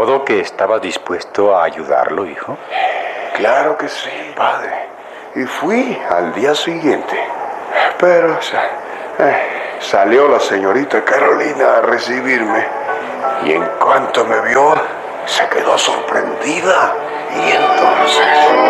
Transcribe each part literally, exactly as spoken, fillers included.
modo que estaba dispuesto a ayudarlo, hijo? Claro que sí, padre. Y fui al día siguiente. Pero eh, salió la señorita Carolina a recibirme. Y en cuanto me vio, se quedó sorprendida. Y entonces...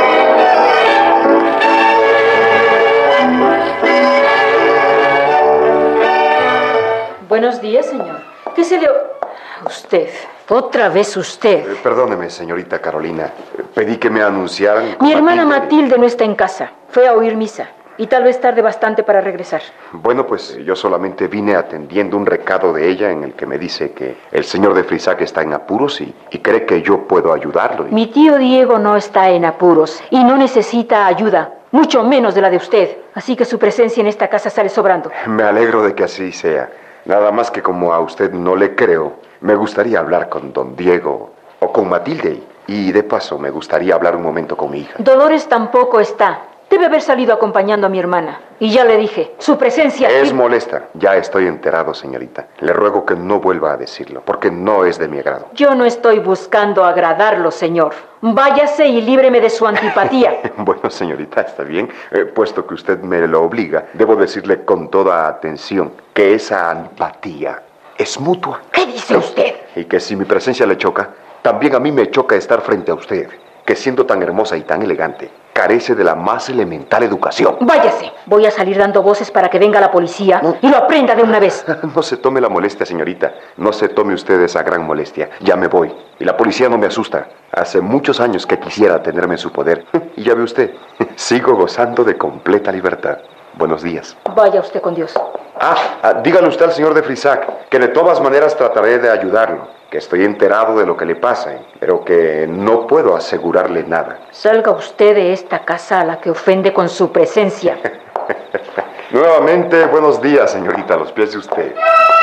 Buenos días, señor. ¿Qué se le... Usted, otra vez usted. Eh, perdóneme, señorita Carolina. Eh, pedí que me anunciaran... Mi hermana Matilde... Matilde no está en casa. Fue a oír misa. Y tal vez tarde bastante para regresar. Bueno, pues yo solamente vine atendiendo un recado de ella en el que me dice que el señor de Frisac está en apuros y, y cree que yo puedo ayudarlo. Y... Mi tío Diego no está en apuros y no necesita ayuda, mucho menos de la de usted. Así que su presencia en esta casa sale sobrando. Me alegro de que así sea. Nada más que como a usted no le creo, me gustaría hablar con don Diego o con Matilde. Y de paso me gustaría hablar un momento con mi hija. Dolores tampoco está. Debe haber salido acompañando a mi hermana. Y ya le dije, su presencia... Es molesta. Ya estoy enterado, señorita. Le ruego que no vuelva a decirlo, porque no es de mi agrado. Yo no estoy buscando agradarlo, señor. Váyase y líbreme de su antipatía. Bueno, señorita, está bien. Eh, puesto que usted me lo obliga, debo decirle con toda atención que esa antipatía es mutua. ¿Qué dice usted? Y que si mi presencia le choca, también a mí me choca estar frente a usted, que siendo tan hermosa y tan elegante, carece de la más elemental educación. Váyase. Voy a salir dando voces para que venga la policía no. y lo aprenda de una vez. No se tome la molestia, señorita. No se tome usted esa gran molestia. Ya me voy. Y la policía no me asusta. Hace muchos años que quisiera tenerme en su poder. Y ya ve usted, sigo gozando de completa libertad. Buenos días. Vaya usted con Dios. Ah, ah dígale usted al señor de Frisac que de todas maneras trataré de ayudarlo, que estoy enterado de lo que le pasa, pero que no puedo asegurarle nada. Salga usted de esta casa a la que ofende con su presencia. Nuevamente, buenos días, señorita, a los pies de usted.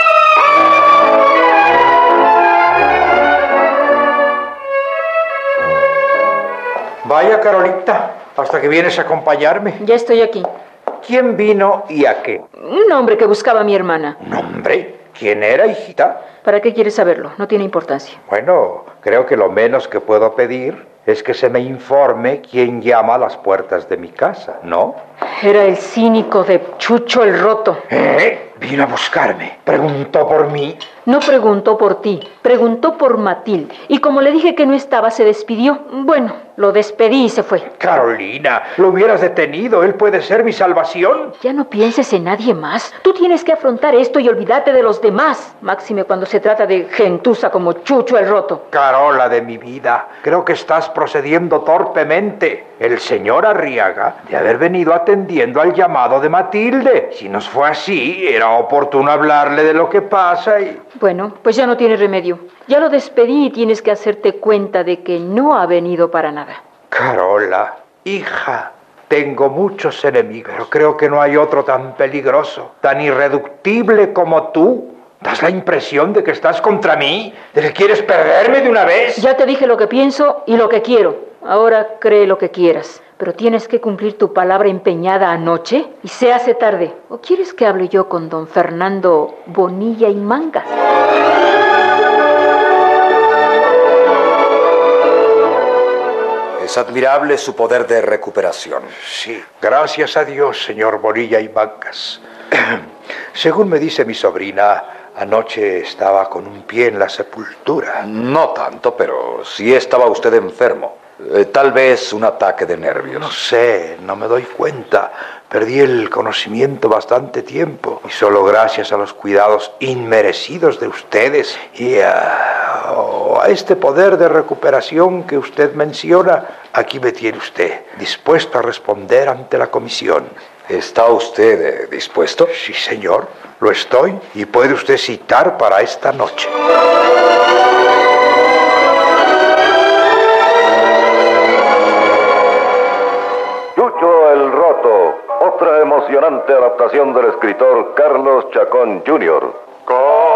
Vaya, Carolita, hasta que vienes a acompañarme. Ya estoy aquí. ¿Quién vino y a qué? Un hombre que buscaba a mi hermana. ¿Un hombre? ¿Quién era, hijita? ¿Para qué quieres saberlo? No tiene importancia. Bueno, creo que lo menos que puedo pedir es que se me informe quién llama a las puertas de mi casa, ¿no? Era el cínico de Chucho el Roto. ¿Eh? Vino a buscarme. Preguntó por mí. No preguntó por ti, preguntó por Matilde. Y como le dije que no estaba, se despidió. Bueno, lo despedí y se fue. Carolina, lo hubieras detenido. Él puede ser mi salvación. Ya no pienses en nadie más. Tú tienes que afrontar esto y olvídate de los demás. Máxime cuando se trata de gentuza como Chucho el Roto. Carola de mi vida, creo que estás procediendo torpemente. El señor Arriaga de haber venido atendiendo al llamado de Matilde. Si nos fue así, era oportuno hablarle de lo que pasa y... Bueno, pues ya no tiene remedio. Ya lo despedí y tienes que hacerte cuenta de que no ha venido para nada. Carola, hija, tengo muchos enemigos, pero creo que no hay otro tan peligroso, tan irreductible como tú. ¿Das la impresión de que estás contra mí? ¿De que quieres perderme de una vez? Ya te dije lo que pienso y lo que quiero. Ahora cree lo que quieras. Pero tienes que cumplir tu palabra empeñada anoche y se hace tarde. ¿O quieres que hable yo con don Fernando Bonilla y Manga? Es admirable su poder de recuperación. Sí, gracias a Dios, señor Bonilla y Mangas. Según me dice mi sobrina, anoche estaba con un pie en la sepultura. No tanto, pero sí estaba usted enfermo. Eh, tal vez un ataque de nervios. No sé, no me doy cuenta. Perdí el conocimiento bastante tiempo. Y solo gracias a los cuidados inmerecidos de ustedes y a, a este poder de recuperación que usted menciona, aquí me tiene usted, dispuesto a responder ante la comisión. ¿Está usted eh, dispuesto? Sí, señor, lo estoy. Y puede usted citar para esta noche. Chucho el Roto, otra emocionante adaptación del escritor Carlos Chacón junior